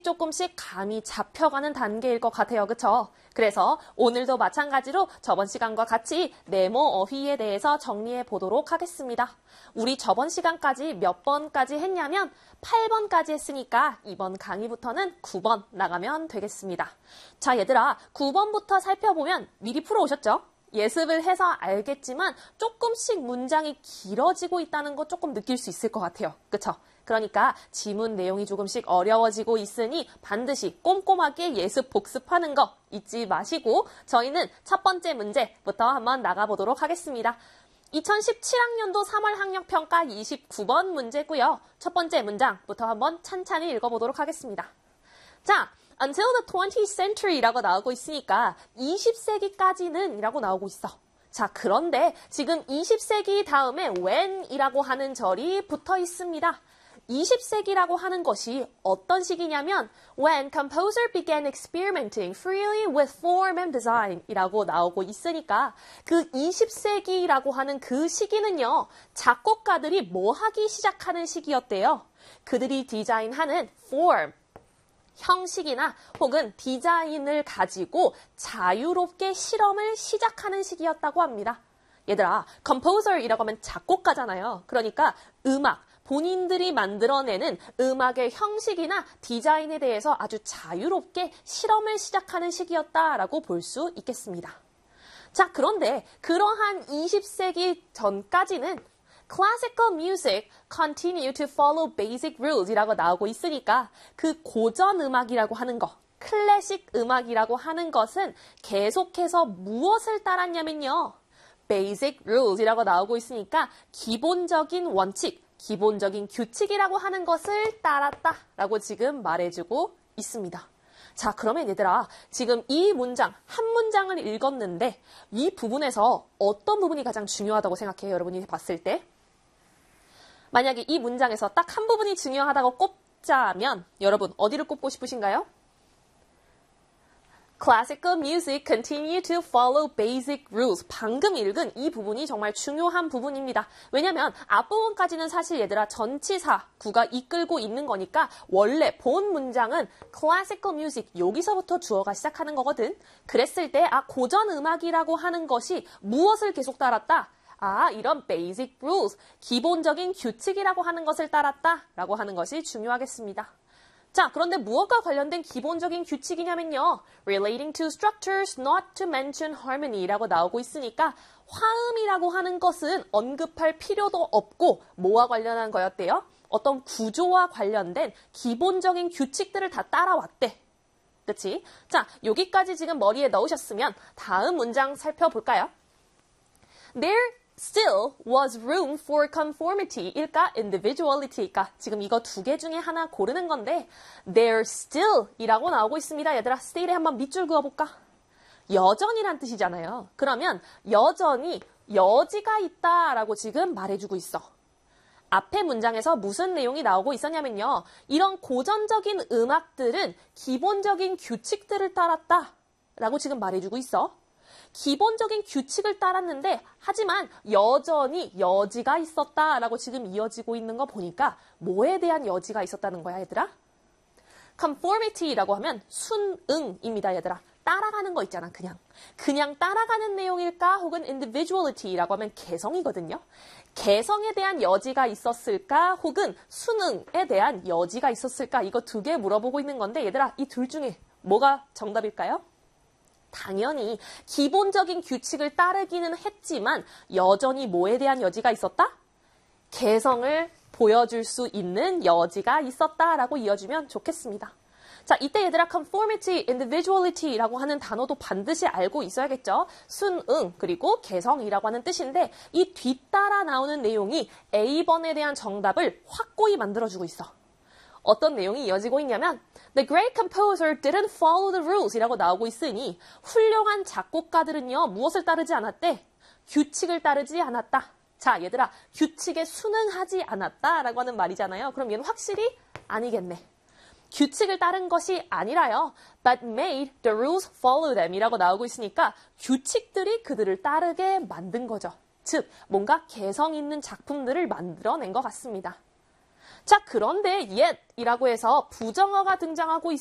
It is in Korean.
조금씩 감이 잡혀가는 단계일 것 같아요. 그쵸? 그래서 오늘도 마찬가지로 저번 시간과 같이 네모 어휘에 대해서 정리해 보도록 하겠습니다. 우리 저번 시간까지 몇 번까지 했냐면 8번까지 했으니까 이번 강의부터는 9번 나가면 되겠습니다. 자, 얘들아, 9번부터 살펴보면 미리 풀어오셨죠? 예습을 해서 알겠지만 조금씩 문장이 길어지고 있다는 거 조금 느낄 수 있을 것 같아요. 그쵸? 그러니까 지문 내용이 조금씩 어려워지고 있으니 반드시 꼼꼼하게 예습 복습하는 거 잊지 마시고 저희는 첫 번째 문제부터 한번 나가보도록 하겠습니다. 2017학년도 3월 학력평가 29번 문제고요. 첫 번째 문장부터 한번 찬찬히 읽어보도록 하겠습니다. 자, until the 20th century라고 나오고 있으니까 20세기까지는 이라고 나오고 있어. 자, 그런데 지금 20세기 다음에 when이라고 하는 절이 붙어 있습니다. 20세기라고 하는 것이 어떤 시기냐면 when composer began experimenting freely with form and design 이라고 나오고 있으니까 그 20세기라고 하는 그 시기는요. 작곡가들이 뭐 하기 시작하는 시기였대요. 그들이 디자인하는 form, 형식이나 혹은 디자인을 가지고 자유롭게 실험을 시작하는 시기였다고 합니다. 얘들아, composer이라고 하면 작곡가잖아요. 그러니까 음악, 본인들이 만들어내는 음악의 형식이나 디자인에 대해서 아주 자유롭게 실험을 시작하는 시기였다라고 볼 수 있겠습니다. 자, 그런데 그러한 20세기 전까지는 classical music continue to follow basic rules 이라고 나오고 있으니까 그 고전 음악이라고 하는 것, 클래식 음악이라고 하는 것은 계속해서 무엇을 따랐냐면요. basic rules 이라고 나오고 있으니까 기본적인 원칙, 기본적인 규칙이라고 하는 것을 따랐다라고 지금 말해주고 있습니다. 자, 그러면 얘들아, 지금 이 문장, 한 문장을 읽었는데 이 부분에서 어떤 부분이 가장 중요하다고 생각해요? 여러분이 봤을 때? 만약에 이 문장에서 딱 한 부분이 중요하다고 꼽자면 여러분 어디를 꼽고 싶으신가요? Classical music continue to follow basic rules. 방금 읽은 이 부분이 정말 중요한 부분입니다. 왜냐면 앞부분까지는 사실 얘들아 전치사 구가 이끌고 있는 거니까 원래 본 문장은 classical music 여기서부터 주어가 시작하는 거거든. 그랬을 때 고전 음악이라고 하는 것이 무엇을 계속 따랐다? 이런 basic rules, 기본적인 규칙이라고 하는 것을 따랐다라고 하는 것이 중요하겠습니다. 자, 그런데 무엇과 관련된 기본적인 규칙이냐면요. relating to structures, not to mention harmony라고 나오고 있으니까 화음이라고 하는 것은 언급할 필요도 없고 뭐와 관련한 거였대요? 어떤 구조와 관련된 기본적인 규칙들을 다 따라왔대. 그치? 자, 여기까지 지금 머리에 넣으셨으면 다음 문장 살펴볼까요? There still was room for conformity일까 individuality일까 지금 이거 두 개 중에 하나 고르는 건데 there still이라고 나오고 있습니다. 얘들아 still에 한번 밑줄 그어볼까? 여전이란 뜻이잖아요. 그러면 여전히 여지가 있다라고 지금 말해주고 있어. 앞에 문장에서 무슨 내용이 나오고 있었냐면요. 이런 고전적인 음악들은 기본적인 규칙들을 따랐다라고 지금 말해주고 있어. 기본적인 규칙을 따랐는데 하지만 여전히 여지가 있었다라고 지금 이어지고 있는 거 보니까 뭐에 대한 여지가 있었다는 거야, 얘들아? conformity라고 하면 순응입니다, 얘들아. 따라가는 거 있잖아, 그냥 따라가는 내용일까? 혹은 individuality라고 하면 개성이거든요. 개성에 대한 여지가 있었을까? 혹은 순응에 대한 여지가 있었을까? 이거 두 개 물어보고 있는 건데 얘들아, 이 둘 중에 뭐가 정답일까요? 당연히 기본적인 규칙을 따르기는 했지만 여전히 뭐에 대한 여지가 있었다? 개성을 보여줄 수 있는 여지가 있었다라고 이어주면 좋겠습니다. 자, 이때 얘들아 conformity, individuality라고 하는 단어도 반드시 알고 있어야겠죠. 순응 그리고 개성이라고 하는 뜻인데 이 뒤따라 나오는 내용이 A번에 대한 정답을 확고히 만들어주고 있어. 어떤 내용이 이어지고 있냐면 The great composer didn't follow the rules 이라고 나오고 있으니 훌륭한 작곡가들은요. 무엇을 따르지 않았대? 규칙을 따르지 않았다. 자, 얘들아 규칙에 순응하지 않았다라고 하는 말이잖아요. 그럼 얘는 확실히 아니겠네. 규칙을 따른 것이 아니라요. But made the rules follow them 이라고 나오고 있으니까 규칙들이 그들을 따르게 만든 거죠. 즉 뭔가 개성 있는 작품들을 만들어낸 것 같습니다. 자, 그런데 yet이라고 해서 부정어가 등장하고